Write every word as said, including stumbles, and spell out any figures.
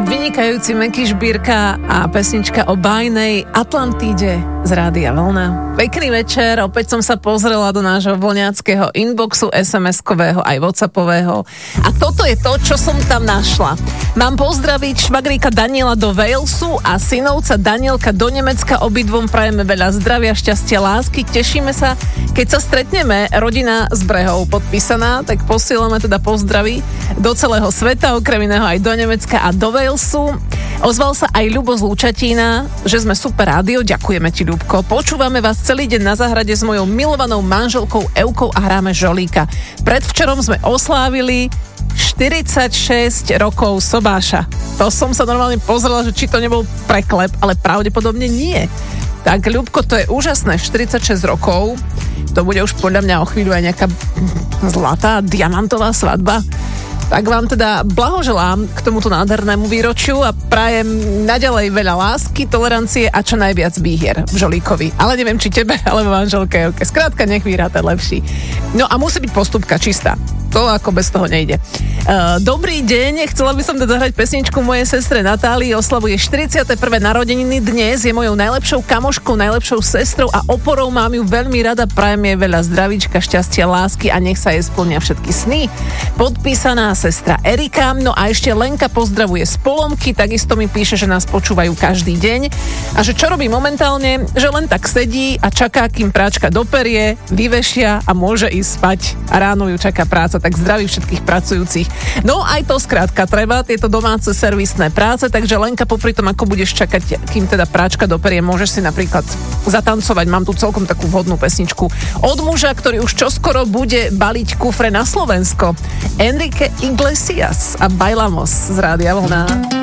vynikajúci Meky Žbírka a pesnička o bájnej Atlantíde z Rádia Vlna. Pekný večer, opäť som sa pozrela do nášho vlňackého inboxu es em eskového aj whatsappového a toto je to, čo som tam našla. Mám pozdraviť švagríka Daniela do Walesu a synovca Danielka do Nemecka, obidvom prajeme veľa zdravia, šťastia, lásky, tešíme sa, keď sa stretneme, rodina z Brehov podpísaná, tak posielame teda pozdravy do celého sveta, okrem iného aj do Nemecka a do Walesu. Ozval sa aj Ľubo z Lučatína, že sme super rádio, ďakujeme ti, Ľubko. Počúvame vás celý deň na záhrade s mojou milovanou manželkou Evkou a hráme žolíka. Predvčerom sme oslávili štyridsaťšesť rokov sobáša. To som sa normálne pozrela, že či to nebol preklep, ale pravdepodobne nie. Tak, Ľubko, to je úžasné, štyridsaťšesť rokov. To bude už podľa mňa o chvíľu aj nejaká zlatá, diamantová svadba. Tak vám teda blahoželám k tomuto nádhernému výročiu a prajem naďalej veľa lásky, tolerancie a čo najviac výhier v žolíkovi. Ale neviem, či tebe, alebo manželke. Skrátka, nech vyhrá ten lepší. No a musí byť postupka čistá. To ako bez toho nejde. Uh, dobrý deň, chcela by som teda zahrať pesničku mojej sestre Natálii, oslavuje štyridsiate prvé narodeniny dnes, je mojou najlepšou kamoškou, najlepšou sestrou a oporou, mám ju veľmi rada, prajem jej veľa zdravíčka, šťastia, lásky a nech sa jej splnia všetky sny. Podpísaná sestra Erika, no a ešte Lenka pozdravuje z Polomky, takisto mi píše, že nás počúvajú každý deň a že čo robí momentálne, že len tak sedí a čaká, kým práčka doperie, vyvešia a môže ísť spať a ráno ju čaká práca, tak zdraví všetkých pracujúcich. No aj to skrátka treba, tieto domáce servisné práce, takže Lenka, popri tom, ako budeš čakať, kým teda práčka doperie, môžeš si napríklad zatancovať, mám tu celkom takú vhodnú pesničku od muža, ktorý už čoskoro bude baliť kufre na Slovensko. Enrique Iglesias a Bailamos z Rádia Vlna.